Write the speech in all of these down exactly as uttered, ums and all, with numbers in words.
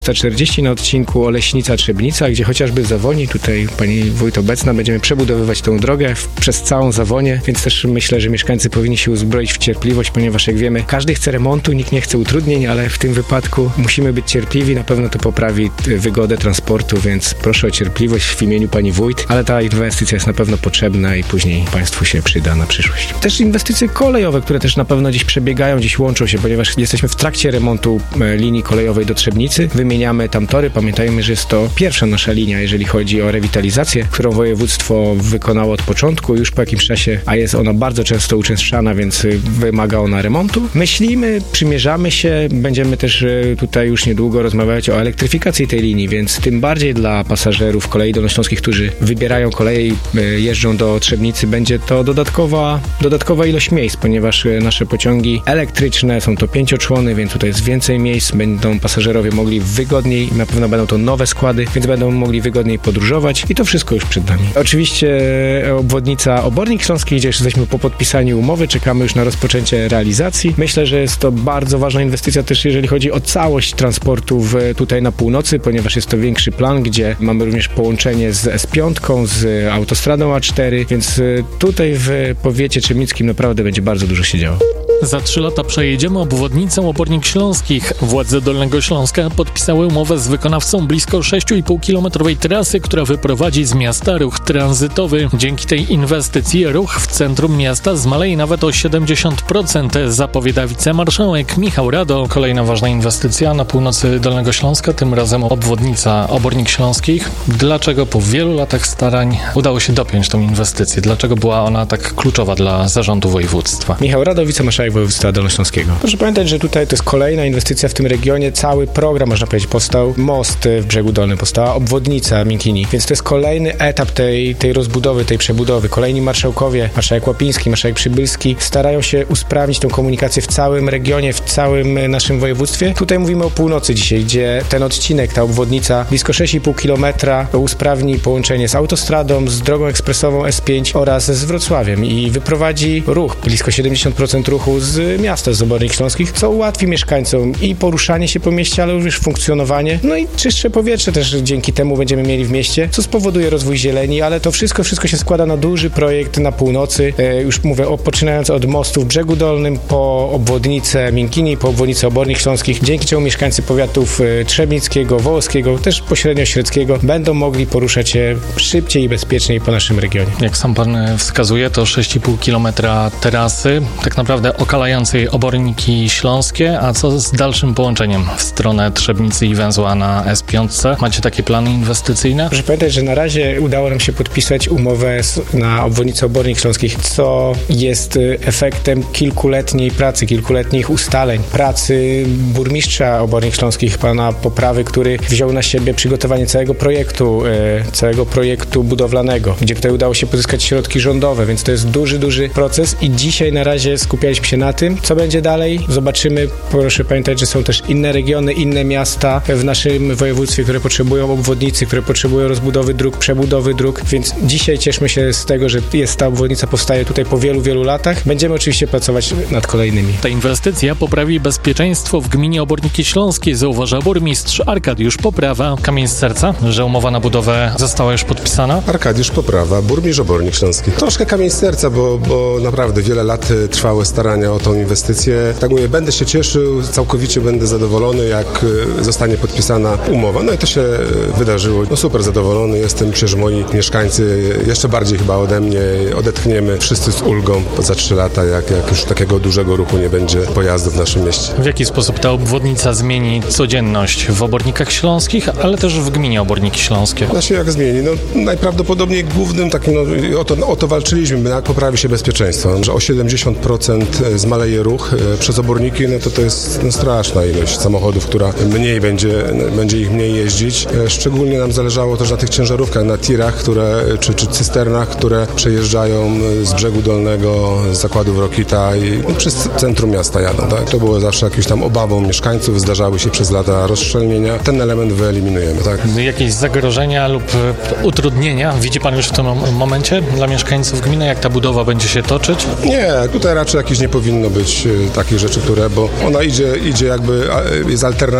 czterdzieści na odcinku Oleśnica-Trzebnica, gdzie chociażby w Zawonie, tutaj pani wójt obecna, będziemy przebudowywać tą drogę w, przez całą Zawonię, więc też myślę, że mieszkańcy powinni się uzbroić w cierpliwość, ponieważ jak wiemy, każdy chce remontu, nikt nie chce utrudnień, ale w tym wypadku musimy być cierpliwi, na pewno to poprawi wygodę transportu, więc proszę o cierpliwość w imieniu pani wójt, ale ta inwestycja jest na pewno potrzebna i później państwu się przyda na przyszłość. Też inwestycje kolejowe, które też na pewno gdzieś przebiegają, gdzieś łączą się, ponieważ jesteśmy w trakcie remontu linii kolejowej do Trzebnicy. Wymieniamy tam tory. Pamiętajmy, że jest to pierwsza nasza linia, jeżeli chodzi o rewitalizację, którą województwo wykonało od początku, już po jakimś czasie, a jest ona bardzo często uczęszczana, więc wymaga ona remontu. Myślimy, przymierzamy się, będziemy też tutaj już niedługo rozmawiać o elektryfikacji tej linii, więc tym bardziej dla pasażerów kolei dolnośląskich, którzy wybierają koleje i jeżdżą do Trzebnicy, będzie to dodatkowa, dodatkowa ilość miejsc, ponieważ nasze pociągi elektryczne są to pięcioczłony, więc tutaj jest więcej miejsc, będą pasażerowie mogli wygodniej, na pewno będą to nowe składy, więc będą mogli wygodniej podróżować i to wszystko już przed nami. Oczywiście obwodnica Obornik Śląski, gdzie jesteśmy po podpisaniu umowy, czekamy już na rozpoczęcie realizacji. Myślę, że jest to bardzo ważna inwestycja też, jeżeli chodzi o całość transportu w, tutaj na północy, ponieważ jest to większy plan, gdzie mamy również połączenie z S pięć, z autostradą A cztery, więc tutaj w powiecie trzebnickim naprawdę będzie bardzo dużo się działo. Za trzy lata przejedziemy obwodnicę Obornik Śląskich. Władze Dolnego Śląska podpisały umowę z wykonawcą blisko sześć i pół kilometrowej trasy, która wyprowadzi z miasta ruch tranzytowy. Dzięki tej inwestycji ruch w centrum miasta zmaleje nawet o siedemdziesiąt procent, zapowiada wicemarszałek Michał Rado. Kolejna ważna inwestycja na północy Dolnego Śląska, tym razem obwodnica Obornik Śląskich. Dlaczego po wielu latach starań udało się dopiąć tą inwestycję? Dlaczego była ona tak kluczowa dla zarządu województwa? Michał Rado, wicemarszałek województwa dolnośląskiego. Proszę pamiętać, że tutaj to jest kolejna inwestycja w tym regionie. Cały program, można powiedzieć, powstał. Most w Brzegu Dolnym, powstała obwodnica Minkini, więc to jest kolejny etap tej, tej rozbudowy, tej przebudowy. Kolejni marszałkowie, marszałek Łapiński, marszałek Przybylski starają się usprawnić tą komunikację w całym regionie, w całym naszym województwie. Tutaj mówimy o północy dzisiaj, gdzie ten odcinek, ta obwodnica blisko sześć i pół kilometra usprawni połączenie z autostradą, z drogą ekspresową S pięć oraz z Wrocławiem i wyprowadzi ruch, blisko siedemdziesiąt procent ruchu z miasta, z Obornik Śląskich, co ułatwi mieszkańcom i poruszanie się po mieście, ale również funkcjonowanie. No i czystsze powietrze też dzięki temu będziemy mieli w mieście, co spowoduje rozwój zieleni, ale to wszystko, wszystko się składa na duży projekt na północy. E, już mówię, o, poczynając od mostu w Brzegu Dolnym, po obwodnicę Minkini, po obwodnicę Obornik Śląskich, dzięki czemu mieszkańcy powiatów e, trzebnickiego, wołowskiego, też pośrednio średzkiego będą mogli poruszać się szybciej i bezpieczniej po naszym regionie. Jak sam pan wskazuje, to sześć i pół kilometra trasy, tak naprawdę okalającej Oborniki Śląskie, a co z dalszym połączeniem w stronę Trzebnicy i węzła na S pięć? Macie takie plany inwestycyjne? Proszę pamiętać, że na razie udało nam się podpisać umowę na obwodnicę Obornik Śląskich, co jest efektem kilkuletniej pracy, kilkuletnich ustaleń, pracy burmistrza Obornik Śląskich, pana Poprawy, który wziął na siebie przygotowanie całego projektu, e, całego projektu budowlanego, gdzie tutaj udało się pozyskać środki rządowe, więc to jest duży, duży proces i dzisiaj na razie skupialiśmy się na tym, co będzie dalej. Zobaczymy. Proszę pamiętać, że są też inne regiony, inne miasta w naszym województwie, które potrzebują obwodnicy, które potrzebują rozbudowy dróg, przebudowy dróg, więc dzisiaj cieszmy się z tego, że jest ta obwodnica, powstaje tutaj po wielu, wielu latach. Będziemy oczywiście pracować nad kolejnymi. Ta inwestycja poprawi bezpieczeństwo w gminie Oborniki Śląskie, zauważa burmistrz Arkadiusz Poprawa. Kamień z serca, że umowa na budowę została już podpisana? Arkadiusz Poprawa, burmistrz Obornik Śląski. Troszkę kamień z serca, bo, bo naprawdę wiele lat trwały starania o tą inwestycję. Tak mówię, będę się cieszył, całkowicie będę zadowolony, jak zostanie podpisana umowa. No i to się wydarzyło. No super zadowolony jestem. Myślę, że moi mieszkańcy jeszcze bardziej chyba ode mnie odetchniemy wszyscy z ulgą za trzy lata, jak, jak już takiego dużego ruchu nie będzie pojazdów w naszym mieście. W jaki sposób ta obwodnica zmieni codzienność w Obornikach Śląskich, ale też w gminie Oborniki Śląskie? Znaczy jak zmieni? No najprawdopodobniej głównym takim, no o to, o to walczyliśmy, jak poprawi się bezpieczeństwo, że o siedemdziesiąt procent zmaleje ruch przez Oborniki, no to to jest no, straszna ilość samochodów, która mniej będzie, będzie ich mniej jeździć. Szczególnie nam zależało też na tych ciężarówkach, na tirach, które, czy, czy cysternach, które przejeżdżają z Brzegu Dolnego, z zakładów Rokita i no, przez centrum miasta jadą. Tak? To było zawsze jakąś tam obawą mieszkańców, zdarzały się przez lata rozszczelnienia. Ten element wyeliminujemy. Tak? Jakieś zagrożenia lub utrudnienia widzi pan już w tym momencie dla mieszkańców gminy, jak ta budowa będzie się toczyć? Nie, tutaj raczej jakieś nie powinno być takich rzeczy, które, bo ona idzie, idzie jakby, jest alternatywą dla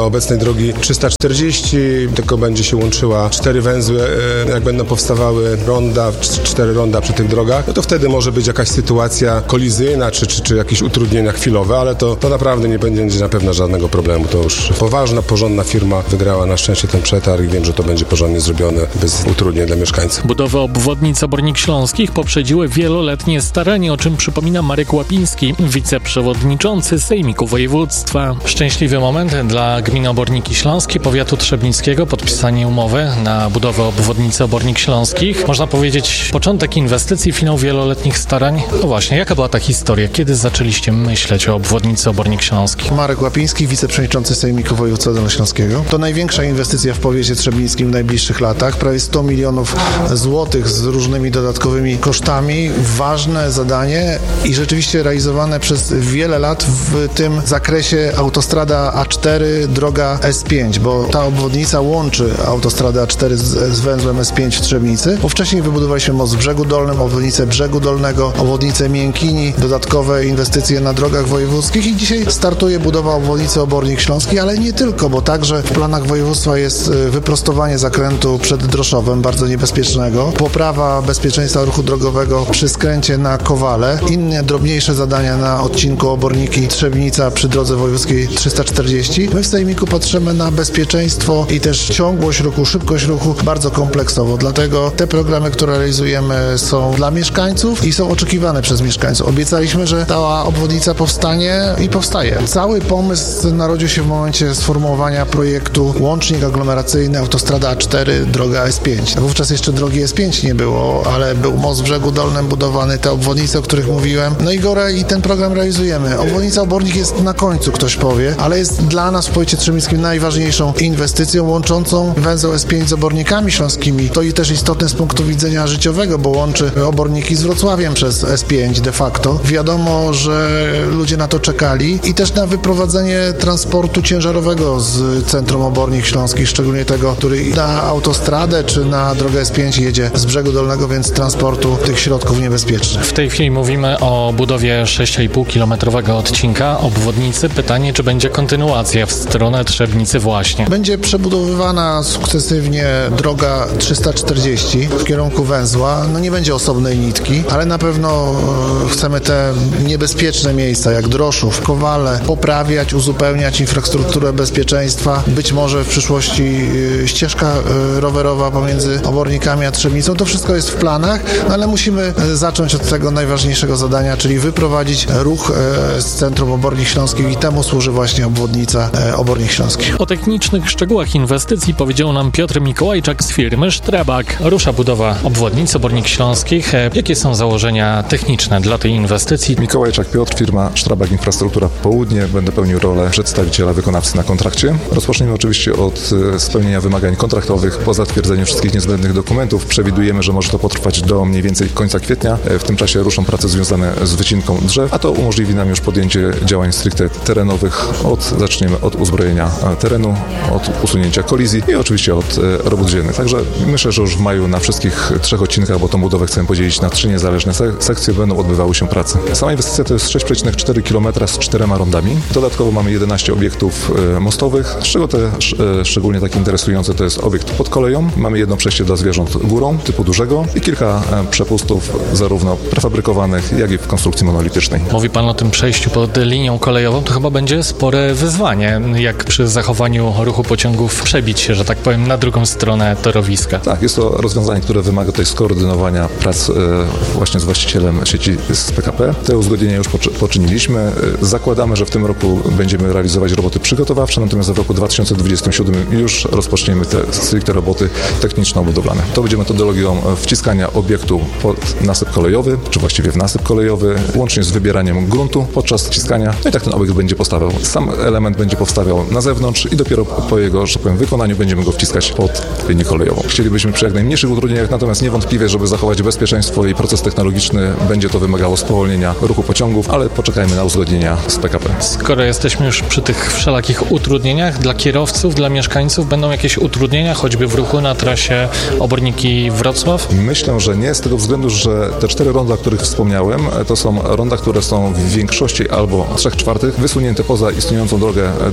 obecnej drogi trzysta czterdzieści, tylko będzie się łączyła cztery węzły, jak będą powstawały ronda, cztery ronda przy tych drogach, no to wtedy może być jakaś sytuacja kolizyjna, czy, czy, czy jakieś utrudnienia chwilowe, ale to, to naprawdę nie będzie na pewno żadnego problemu. To już poważna, porządna firma wygrała na szczęście ten przetarg i wiem, że to będzie porządnie zrobione, bez utrudnień dla mieszkańców. Budowę obwodnic Obornik Śląskich poprzedziły wieloletnie starania, o czym przypomina Marek Łapiński, wiceprzewodniczący Sejmiku Województwa. Szczęśliwy moment dla gminy Oborniki Śląskie, powiatu trzebnickiego, podpisanie umowy na budowę obwodnicy Obornik Śląskich. Można powiedzieć, początek inwestycji, finał wieloletnich starań. No właśnie, jaka była ta historia? Kiedy zaczęliście myśleć o obwodnicy Obornik Śląskich? Marek Łapiński, wiceprzewodniczący Sejmiku Województwa Dolnośląskiego. To największa inwestycja w powiecie trzebnickim w najbliższych latach. Prawie sto milionów złotych z różnymi dodatkowymi kosztami. Ważne zadanie i rzeczywiście realizowane przez wiele lat w tym zakresie autostrada A cztery, droga S pięć, bo ta obwodnica łączy autostradę A cztery z, z węzłem S pięć w Trzebnicy, bo wcześniej wybudowaliśmy most w Brzegu Dolnym, obwodnicę Brzegu Dolnego, obwodnicę Miękini, dodatkowe inwestycje na drogach wojewódzkich i dzisiaj startuje budowa obwodnicy Obornik Śląski, ale nie tylko, bo także w planach województwa jest wyprostowanie zakrętu przed Droszowem, bardzo niebezpiecznego, poprawa bezpieczeństwa ruchu drogowego przy skręcie na Kowale, inne drobniejsze zadania na odcinku Oborniki Trzebnica przy drodze wojewódzkiej trzysta czterdzieści. My w Sejmiku patrzymy na bezpieczeństwo i też ciągłość ruchu, szybkość ruchu bardzo kompleksowo, dlatego te programy, które realizujemy, są dla mieszkańców i są oczekiwane przez mieszkańców. Obiecaliśmy, że ta obwodnica powstanie i powstaje. Cały pomysł narodził się w momencie sformułowania projektu łącznik aglomeracyjny autostrada A cztery, droga S pięć. Wówczas jeszcze drogi S pięć nie było, ale był most w Brzegu Dolnym budowany, te obwodnice, o których mówiłem. No i Gora i ten program realizujemy. Obwodnica Obornik jest na końcu, ktoś powie, ale jest dla nas w powiecie trzebnickim najważniejszą inwestycją łączącą węzeł S pięć z Obornikami Śląskimi. To i też istotne z punktu widzenia życiowego, bo łączy Oborniki z Wrocławiem przez S pięć de facto. Wiadomo, że ludzie na to czekali i też na wyprowadzenie transportu ciężarowego z centrum Obornik Śląskich, szczególnie tego, który na autostradę czy na drogę S pięć jedzie z Brzegu Dolnego, więc transportu tych środków niebezpiecznych. W tej chwili mówimy o budowie sześć i pół kilometrowego odcinka obwodnicy. Pytanie, czy będzie kontynuacja w stronę Trzebnicy właśnie? Będzie przebudowywana sukcesywnie droga trzysta czterdzieści w kierunku węzła. No nie będzie osobnej nitki, ale na pewno e, chcemy te niebezpieczne miejsca jak Droszów, Kowale poprawiać, uzupełniać infrastrukturę bezpieczeństwa. Być może w przyszłości e, ścieżka e, rowerowa pomiędzy Obornikami a Trzebnicą. To wszystko jest w planach, no ale musimy zacząć od tego najważniejszego zadania, czyli wyprowadzić ruch e, z centrum Obornik Śląskich i temu służy właśnie obwodnica e, Obornik Śląskich. O technicznych szczegółach inwestycji powiedział nam Piotr Mikołajczak z firmy Strabag. Rusza budowa obwodnicy Obornik Śląskich. Jakie są założenia techniczne dla tej inwestycji? Mikołajczak Piotr, firma Strabag Infrastruktura Południe. Będę pełnił rolę przedstawiciela wykonawcy na kontrakcie. Rozpoczniemy oczywiście od spełnienia wymagań kontraktowych. Po zatwierdzeniu wszystkich niezbędnych dokumentów przewidujemy, że może to potrwać do mniej więcej końca kwietnia. W tym czasie ruszą prace związane z wycinką drzew, a to umożliwi nam już podjęcie działań stricte terenowych. Od, zaczniemy od uzbrojenia terenu, od usunięcia kolizji i oczywiście od robót ziemnych. Także myślę, że już w maju na wszystkich trzech odcinkach, bo tą budowę chcemy podzielić na trzy niezależne sek- sekcje, będą odbywały się prace. Sama inwestycja to jest sześć przecinek cztery kilometra z czterema rondami. Dodatkowo mamy jedenaście obiektów mostowych, z czego te szczególnie takie interesujące to jest obiekt pod koleją. Mamy jedno przejście dla zwierząt górą typu dużego i kilka przepustów zarówno prefabrykowanych, jak i w konstrukcji monolitycznej. Mówi Pan o tym przejściu pod linią kolejową, to chyba będzie spore wyzwanie, jak przy zachowaniu ruchu pociągów przebić się, że tak powiem, na drugą stronę torowiska. Tak, jest to rozwiązanie, które wymaga tutaj skoordynowania prac e, właśnie z właścicielem sieci z P K P. Te uzgodnienia już poczy- poczyniliśmy. Zakładamy, że w tym roku będziemy realizować roboty przygotowawcze, natomiast w roku dwa tysiące dwudziestym siódmym już rozpoczniemy te stricte roboty techniczno-budowlane. To będzie metodologią wciskania obiektu pod nasyp kolejowy, czy właściwie w nasyp kolejowy, łącznie z wybieraniem gruntu podczas wciskania. No i tak ten obiekt będzie powstawał. Sam element będzie powstawał na zewnątrz i dopiero po jego, że powiem, wykonaniu będziemy go wciskać pod linię kolejową. Chcielibyśmy przy jak najmniejszych utrudnieniach, natomiast niewątpliwie, żeby zachować bezpieczeństwo i proces technologiczny, będzie to wymagało spowolnienia ruchu pociągów, ale poczekajmy na uzgodnienia z P K P. Skoro jesteśmy już przy tych wszelakich utrudnieniach, dla kierowców, dla mieszkańców będą jakieś utrudnienia, choćby w ruchu na trasie Oborniki-Wrocław? Myślę, że nie, z tego względu, że te cztery ronda, o których wspomniałem, to są ronda, które są w większości albo trzech czwartych wysunięte poza istniejącą drogę D W trzysta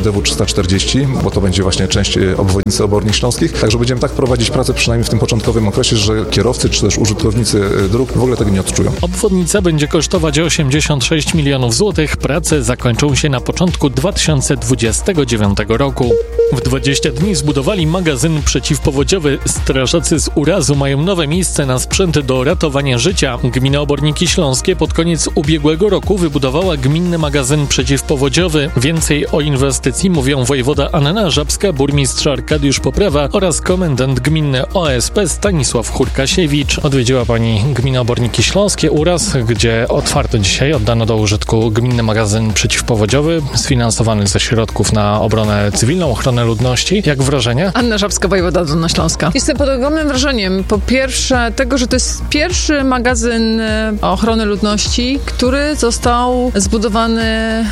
trzysta czterdzieści, bo to będzie właśnie część obwodnicy Obornik Śląskich. Także będziemy tak prowadzić pracę przynajmniej w tym początkowym okresie, że kierowcy czy też użytkownicy dróg w ogóle tego nie odczują. Obwodnica będzie kosztować osiemdziesiąt sześć milionów złotych. Prace zakończą się na początku dwa tysiące dwudziestego dziewiątego roku. W dwadzieścia dni zbudowali magazyn przeciwpowodziowy. Strażacy z urazu mają nowe miejsce na sprzęt do ratowania życia. Gmina Oborniki Śląskie pod koniec ubiegłego roku wybudowała gminny magazyn przeciwpowodziowy. Więcej o inwestycji mówią wojewoda Anna Żabska, burmistrz Arkadiusz Poprawa oraz komendant gminy O S P Stanisław Hurkasiewicz. Odwiedziła pani gminę Oborniki Śląskie Uraz, gdzie otwarto dzisiaj, oddano do użytku gminny magazyn przeciwpowodziowy sfinansowany ze środków na obronę cywilną, ochronę ludności. Jak wrażenie? Anna Żabska, wojewoda Dolnośląska. Jestem pod ogromnym wrażeniem. Po pierwsze tego, że to jest pierwszy magazyn ochrony ludności, który został zbudowany,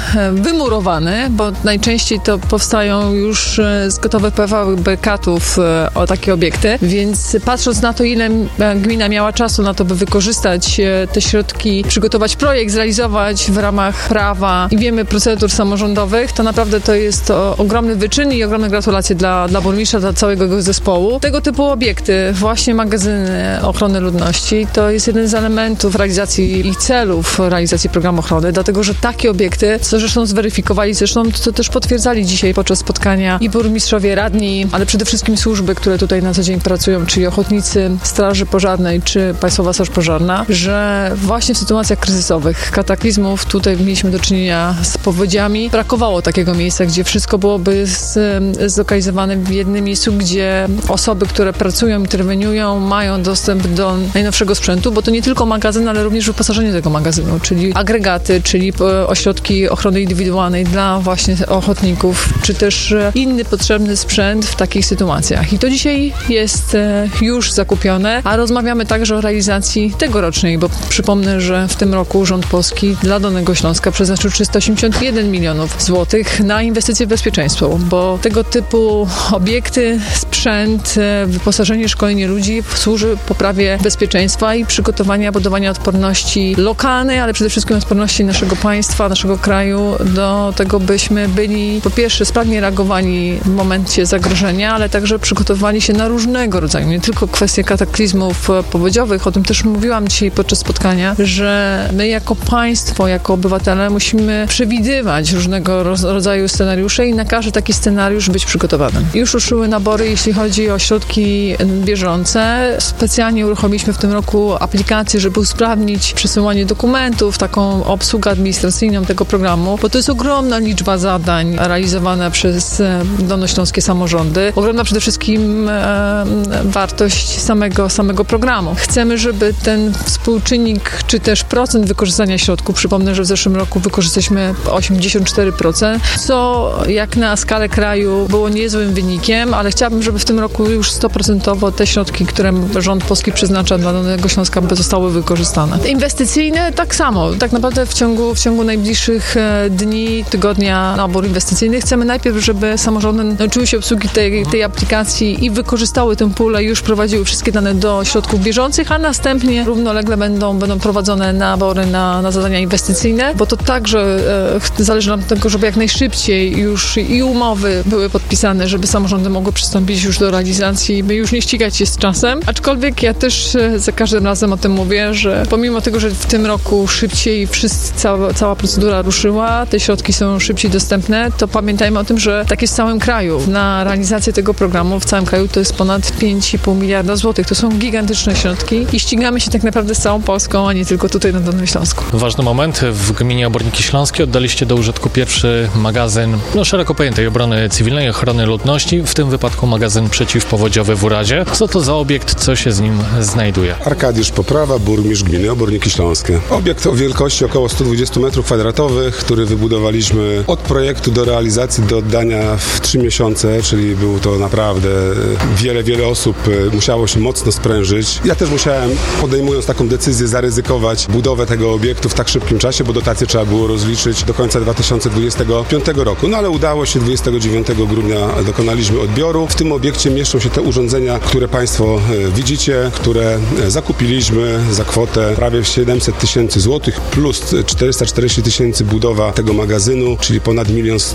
wymurowany, bo najczęściej to powstają już z gotowych prefabrykatów o takie obiekty, więc patrząc na to, ile gmina miała czasu na to, by wykorzystać te środki, przygotować projekt, zrealizować w ramach prawa i wiemy procedur samorządowych, to naprawdę to jest to ogromny wyczyn i ogromne gratulacje dla, dla burmistrza, dla całego jego zespołu. Tego typu obiekty, właśnie magazyny ochrony ludności, to jest jeden z elementów realizacji i celów realizacji programu ochrony, dlatego, że takie obiekty, co zresztą zweryfikowali, zresztą to też potwierdzali dzisiaj podczas spotkania i burmistrzowie, radni, ale przede wszystkim służby, które tutaj na co dzień pracują, czyli ochotnicy Straży Pożarnej, czy Państwowa Straż Pożarna, że właśnie w sytuacjach kryzysowych, kataklizmów, tutaj mieliśmy do czynienia z powodziami, brakowało takiego miejsca, gdzie wszystko byłoby z, zlokalizowane w jednym miejscu, gdzie osoby, które pracują, interweniują, mają dostęp do najnowszego sprzętu, bo to nie tylko magazyn, ale również wyposażenie tego magazynu, czyli agregaty, czyli ośrodki ochrony indywidualnej dla właśnie ochotników, czy też inny potrzebny sprzęt w takich sytuacjach. I to dzisiaj jest już zakupione, a rozmawiamy także o realizacji tegorocznej, bo przypomnę, że w tym roku rząd polski dla Dolnego Śląska przeznaczył trzysta osiemdziesiąt jeden milionów złotych na inwestycje w bezpieczeństwo, bo tego typu obiekty, sprzęt, wyposażenie, szkolenie ludzi służy poprawie bezpieczeństwa i przygotowania, budowania odporności lokalnej, ale przede wszystkim odporności naszego państwa, naszego kraju do tego, byśmy byli po pierwsze sprawnie reagowali w momencie zagrożenia, ale także przygotowywali się na różnego rodzaju, nie tylko kwestie kataklizmów powodziowych, o tym też mówiłam dzisiaj podczas spotkania, że my jako państwo, jako obywatele musimy przewidywać różnego rodzaju scenariusze i na każdy taki scenariusz być przygotowanym. Już ruszyły nabory, jeśli chodzi o środki bieżące. Specjalnie uruchomiliśmy w tym roku aplikację, żeby usprawnić przesyłanie dokumentów, taką obsługę administracyjną tego programu, bo to jest ogromna liczba zadań realizowana przez dolnośląskie samorządy. Ogromna przede wszystkim e, wartość samego, samego programu. Chcemy, żeby ten współczynnik, czy też procent wykorzystania środków, przypomnę, że w zeszłym roku wykorzystaliśmy osiemdziesiąt cztery procent, co jak na skalę kraju było niezłym wynikiem, ale chciałabym, żeby w tym roku już sto procent te środki, które rząd polski przeznacza dla Dolnego Śląska, by zostały wykorzystane. Inwestycyjne tak samo. Tak naprawdę w ciągu, w ciągu najbliższych dni, tygodnia nabór inwestycyjny chcemy najpierw, żeby samorządy nauczyły się obsługi tej, tej aplikacji i wykorzystały tę pulę, już prowadziły wszystkie dane do środków bieżących, a następnie równolegle będą, będą prowadzone nabory na, na zadania inwestycyjne, bo to także e, zależy nam od tego, żeby jak najszybciej już i umowy były podpisane, żeby samorządy mogły przystąpić już do realizacji, by już nie ścigać się z czasem. Aczkolwiek ja też za każdym razem o tym mówię, że pomimo tego, że w tym roku szybciej wszyscy, cała, cała procedura ruszyła, te środki są szybciej dostępne, to pamiętajmy o tym, że tak jest w całym kraju. Na realizację tego programu w całym kraju to jest ponad pięć i pół miliarda złotych. To są gigantyczne środki i ścigamy się tak naprawdę z całą Polską, a nie tylko tutaj na Dolnym Śląsku. Ważny moment. W gminie Oborniki Śląskie oddaliście do użytku pierwszy magazyn no, szeroko pojętej obrony cywilnej, ochrony ludności, w tym wypadku magazyn przeciwpowodziowy w Urazie. Co to za obiekt, co się z nim znajduje? Arkadiusz Poprawa, burmistrz gminy Oborniki Śląskie. Obiekt o wielkości około sto dwadzieścia metrów kwadratowych, który wybudowaliśmy od projektu do realizacji, do oddania w trzy miesiące, czyli był to naprawdę wiele, wiele osób musiało się mocno sprężyć. Ja też musiałem, podejmując taką decyzję, zaryzykować budowę tego obiektu w tak szybkim czasie, bo dotacje trzeba było rozliczyć do końca dwa tysiące dwudziestego piątego roku. No ale udało się, dwudziestego dziewiątego grudnia dokonaliśmy odbioru. W tym obiekcie mieszczą się te urządzenia, które Państwo widzicie, które zakupiliśmy za kwotę prawie siedemset tysięcy złotych plus czterysta czterdzieści tysięcy budowa tego magazynu, czyli ponad milion sto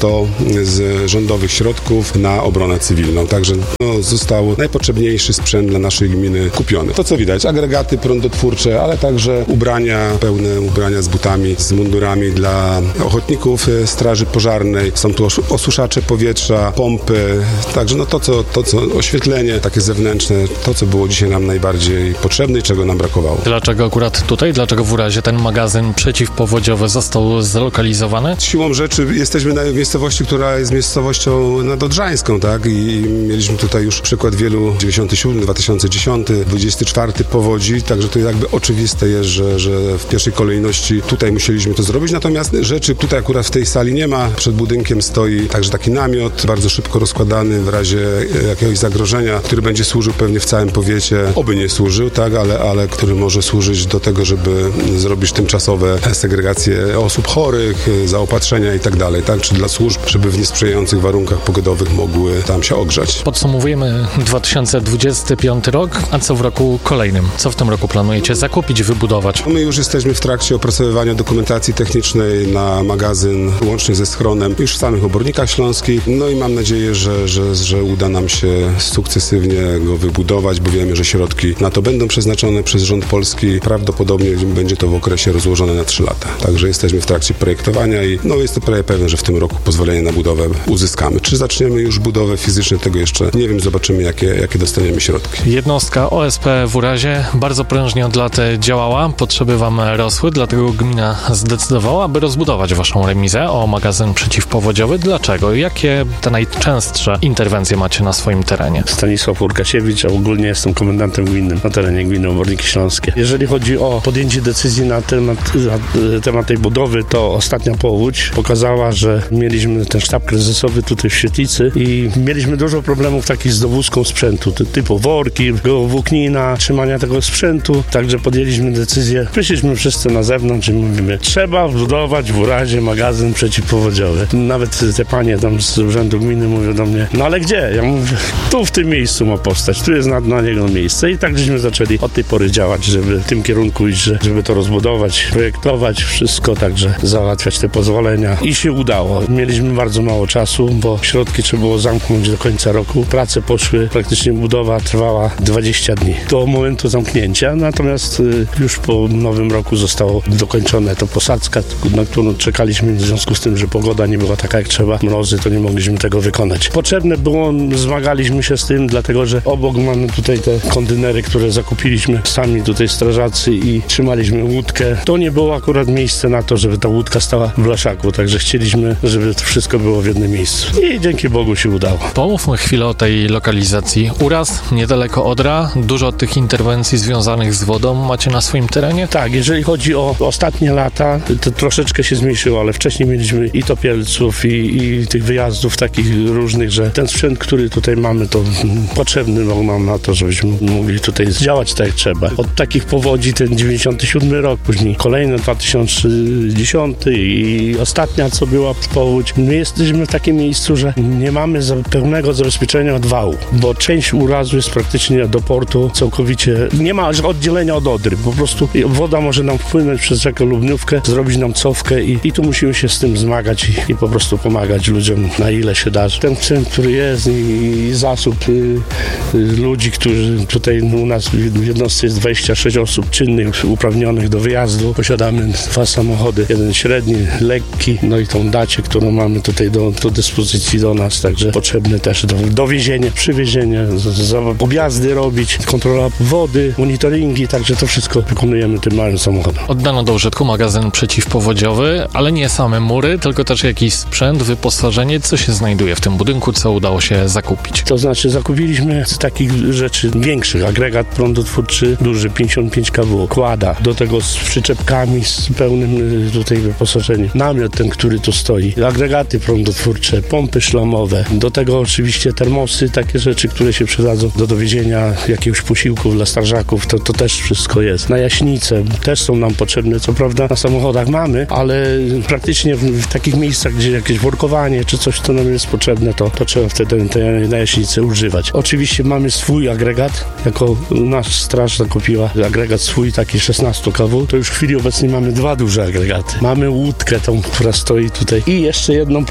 z rządowych środków na obronę cywilną. Także no, został najpotrzebniejszy sprzęt dla naszej gminy kupiony. To co widać, agregaty prądotwórcze, ale także ubrania, pełne ubrania z butami, z mundurami dla ochotników straży pożarnej. Są tu osuszacze powietrza, pompy, także no to co, to co oświetlenie takie zewnętrzne, to co było dzisiaj nam najbardziej potrzebne i czego nam brakowało. Dlaczego akurat tutaj? Dlaczego w Urazie ten magazyn przeciwpowodziowy został zlokalizowany? Siłą rzeczy jesteśmy na miejscowości, która jest miejscowością nadodrzańską, tak? I mieliśmy tutaj już przykład wielu dziewięćdziesiąty siódmy, dwa tysiące dziesiąty, dwudziesty czwarty powodzi, także to jakby oczywiste jest, że, że w pierwszej kolejności tutaj musieliśmy to zrobić, natomiast rzeczy tutaj akurat w tej sali nie ma. Przed budynkiem stoi także taki namiot, bardzo szybko rozkładany w razie jakiegoś zagrożenia, który będzie służył pewnie w całym powiecie, oby nie służył, tak, ale, ale który może służyć do tego, żeby zrobić tymczasowe segregacje osób chorych, zaopatrzenia i tak dalej, tak, czy dla służb, żeby w niesprzyjających warunkach pogodowych mogły tam się ogrzać. Podsumowujemy dwa tysiące dwudziesty piąty rok, a co w roku kolejnym? Co w tym roku planujecie zakupić, wybudować? My już jesteśmy w trakcie opracowywania dokumentacji technicznej na magazyn, łącznie ze schronem, już w samych Obornikach Śląskich, no i mam nadzieję, że, że, że uda nam się sukcesywnie go wybudować, bo wiemy, że środki na to będą przeznaczone przez rząd polski. Prawdopodobnie będzie to w okresie rozłożone na trzy lata. Także jesteśmy w trakcie projektowania i no jest to prawie pewne, że w tym roku pozwolenie na budowę uzyskamy. Czy zaczniemy już budowę fizyczną, tego jeszcze nie wiem, zobaczymy jakie, jakie dostaniemy środki. Jednostka O S P w Urazie bardzo prężnie od lat działała, potrzeby wam rosły, dlatego gmina zdecydowała, aby rozbudować waszą remizę o magazyn przeciwpowodziowy. Dlaczego? Jakie te najczęstsze interwencje macie na swoim terenie? Stanisław Urkasiewicz, a ogólnie jestem komendantem gminnym na terenie gminy Oborniki Śląskie. Jeżeli chodzi o podjęcie decyzji na temat, na temat tej budowy, to ostatnia powódź pokazała, że mieliśmy ten sztab kryzysowy tutaj w Świetlicy i mieliśmy dużo problemów takich z dowózką sprzętu, typu worki, włóknina, trzymania tego sprzętu, także podjęliśmy decyzję, wyszliśmy wszyscy na zewnątrz i mówimy, trzeba budować w Urazie magazyn przeciwpowodziowy. Nawet te panie tam z urzędu gminy mówią do mnie, no ale gdzie? Ja mówię, tu w tym miejscu ma powstać, tu jest na, na niego miejsce i tak żeśmy zaczęli od tej pory działać, żeby w tym kierunku iść, żeby to rozbudować, projektować wszystko, także załatwiać te pozwolenia i się udało. Mieliśmy bardzo mało czasu, bo środki trzeba było zamknąć do końca roku. Prace poszły, praktycznie budowa trwała dwadzieścia dni do momentu zamknięcia, natomiast y, już po nowym roku zostało dokończone to posadzka, na którą czekaliśmy w związku z tym, że pogoda nie była taka jak trzeba, mrozy, to nie mogliśmy tego wykonać. Potrzebne było, zmagaliśmy się z tym, dlatego że obok mamy tutaj te kontenery, które zakupiliśmy sami tutaj strażacy i trzymaliśmy łódkę. To nie było akurat miejsce na to, żeby ta łódka stała w blaszaku, także chcieliśmy, żeby to wszystko było w jednym miejscu. I dzięki Bogu się udało. Pomówmy chwilę o tej lokalizacji. Uraz, niedaleko Odra, dużo tych interwencji związanych z wodą macie na swoim terenie? Tak, jeżeli chodzi o ostatnie lata, to troszeczkę się zmniejszyło, ale wcześniej mieliśmy i topielców, i, i tych wyjazdów takich różnych, że ten sprzęt, który tutaj mamy, to potrzebny nam na to, żebyśmy mogli tutaj działać tak jak trzeba. Od takich powodzi ten dziewięćdziesiąty siódmy rok, później kolejny dwa tysiące dziesiąty i ostatnia, co była powódź. My jesteśmy w takim miejscu, że nie mamy za pełnego zabezpieczenia od wału, bo część urazu jest praktycznie do portu całkowicie, nie ma oddzielenia od Odry, po prostu woda może nam wpłynąć przez rzekę Lubniówkę, zrobić nam cofkę i, i tu musimy się z tym zmagać i, i po prostu pomagać ludziom na ile się da. Ten sprzęt, który jest i, i zasób y, y, ludzi, którzy tutaj u nas w jednostce jest dwadzieścia sześć osób czynnych, uprawnionych do wyjazdu. Posiadamy dwa samochody, jeden średni, lekki, no i tą dacie, którą mamy tutaj do, do dyspozycji do nas, także potrzebne też do dowiezienia, przywiezienia, objazdy robić, kontrola wody, monitoringi, także to wszystko wykonujemy tym małym samochodem. Oddano do użytku magazyn przeciwpowodziowy, ale nie same mury, tylko też jakiś sprzęt, wyposażenie. Co się znajduje w tym budynku, co udało się zakupić? To znaczy zakupiliśmy z takich rzeczy większych, agregat prądotwórczy duży, pięćdziesiąt pięć kilowattów, kłada, do tego z przyczepkami, z pełnym tutaj wyposażeniem. Namiot ten, który tu stoi, agregaty prądotwórcze, pompy szlamowe, do tego oczywiście termosy, takie rzeczy, które się przydadzą do dowiezienia jakiegoś posiłków dla strażaków, to, to też wszystko jest. Najaśnice też są nam potrzebne, co prawda na samochodach mamy, ale praktycznie w, w takich miejscach, gdzie jakieś workowanie czy coś, to nam jest potrzebne, to, to trzeba wtedy te najaśnice używać. Oczywiście mamy swój agregat, jako nasz straż zakupiła agregat swój, taki szesnaście kilowattów, to już w chwili obecnej mamy dwa duże agregaty. Mamy łódkę tą, która stoi tutaj i jeszcze jedną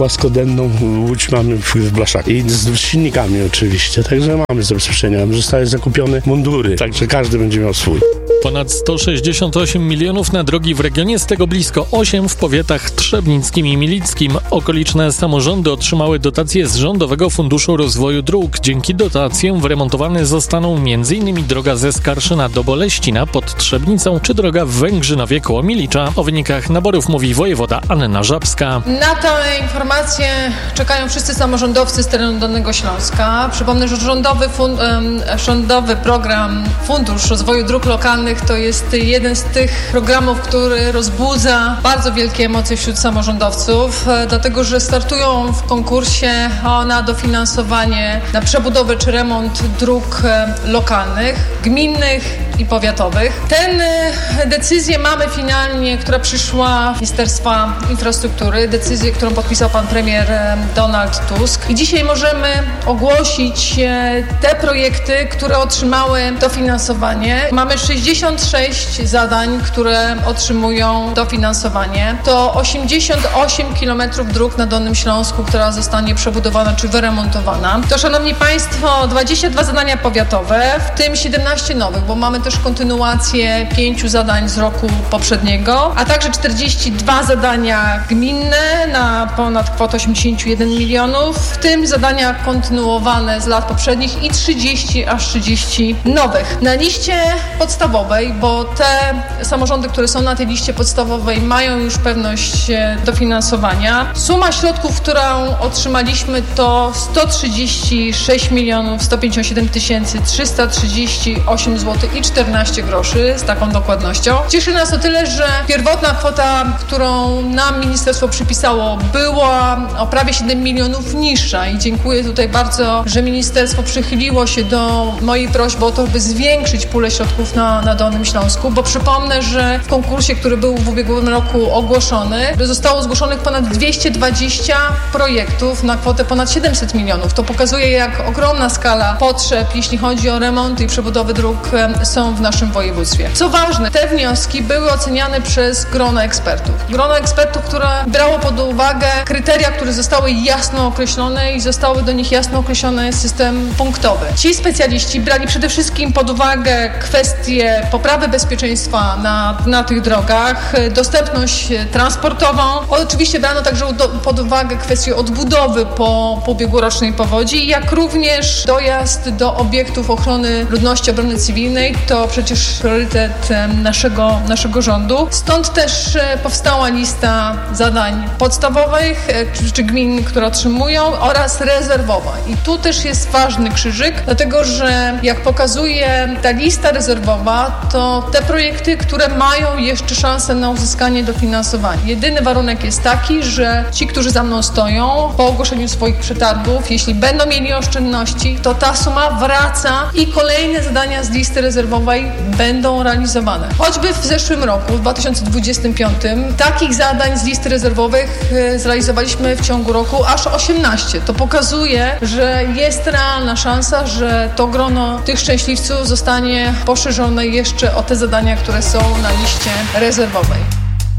płaskodenną łódź mamy w, w Blaszaku i z silnikami oczywiście, także mamy zabezpieczenia. Zostały zakupione mundury, także każdy będzie miał swój. Ponad sto sześćdziesiąt osiem milionów na drogi w regionie, z tego blisko osiem w powiatach trzebnickim i milickim. Okoliczne samorządy otrzymały dotacje z Rządowego Funduszu Rozwoju Dróg. Dzięki dotacjom wyremontowane zostaną m.in. droga ze Skarszyna do Boleścina pod Trzebnicą czy droga w Węgrzynowie koło Milicza. O wynikach naborów mówi wojewoda Anna Żabska. Na te informacje czekają wszyscy samorządowcy z terenu Dolnego Śląska. Przypomnę, że rządowy, fun- rządowy program Fundusz Rozwoju Dróg Lokalnych to jest jeden z tych programów, który rozbudza bardzo wielkie emocje wśród samorządowców, dlatego że startują w konkursie na dofinansowanie na przebudowę czy remont dróg lokalnych, gminnych i powiatowych. Tę decyzję mamy finalnie, która przyszła z Ministerstwa Infrastruktury, decyzję, którą podpisał pan premier Donald Tusk. I dzisiaj możemy ogłosić te projekty, które otrzymały dofinansowanie. Mamy sześćdziesiąt sześć zadań, które otrzymują dofinansowanie. To osiemdziesiąt osiem kilometrów dróg na Dolnym Śląsku, która zostanie przebudowana czy wyremontowana. To, szanowni państwo, dwadzieścia dwa zadania powiatowe, w tym siedemnaście nowych, bo mamy też kontynuację pięciu zadań z roku poprzedniego, a także czterdzieści dwa zadania gminne na ponad kwotę osiemdziesiąt jeden milionów, w tym zadania kontynuowane z lat poprzednich i trzydzieści aż trzydzieści nowych. Na liście podstawowej, bo te samorządy, które są na tej liście podstawowej, mają już pewność dofinansowania. Suma środków, którą otrzymaliśmy, to sto trzydzieści sześć milionów sto pięćdziesiąt siedem tysięcy trzysta trzydzieści osiem złotych i czternaście groszy z taką dokładnością. Cieszy nas o tyle, że pierwotna kwota, którą nam ministerstwo przypisało, była o prawie siedem milionów niższa i dziękuję tutaj bardzo, że ministerstwo przychyliło się do mojej prośby o to, by zwiększyć pulę środków na, na Dolnym Śląsku, bo przypomnę, że w konkursie, który był w ubiegłym roku ogłoszony, zostało zgłoszonych ponad dwieście dwadzieścia projektów na kwotę ponad siedemset milionów. To pokazuje, jak ogromna skala potrzeb, jeśli chodzi o remonty i przebudowy dróg, są w naszym województwie. Co ważne, te wnioski były oceniane przez grono ekspertów. Grono ekspertów, które brało pod uwagę kryteria, które zostały jasno określone i zostały do nich jasno określony system punktowy. Ci specjaliści brali przede wszystkim pod uwagę kwestie poprawy bezpieczeństwa na, na tych drogach, dostępność transportową. Oczywiście brano także do, pod uwagę kwestię odbudowy po, po ubiegłorocznej powodzi, jak również dojazd do obiektów ochrony ludności, obrony cywilnej. To przecież priorytet naszego, naszego rządu. Stąd też powstała lista zadań podstawowych czy, czy gmin, które otrzymują, oraz rezerwowa. I tu też jest ważny krzyżyk, dlatego że jak pokazuje ta lista rezerwowa, to te projekty, które mają jeszcze szansę na uzyskanie dofinansowania. Jedyny warunek jest taki, że ci, którzy za mną stoją, po ogłoszeniu swoich przetargów, jeśli będą mieli oszczędności, to ta suma wraca i kolejne zadania z listy rezerwowej będą realizowane. Choćby w zeszłym roku, w dwa tysiące dwudziestym piątym, takich zadań z listy rezerwowych zrealizowaliśmy w ciągu roku aż osiemnaście. To pokazuje, że jest realna szansa, że to grono tych szczęśliwców zostanie poszerzone jeszcze o te zadania, które są na liście rezerwowej.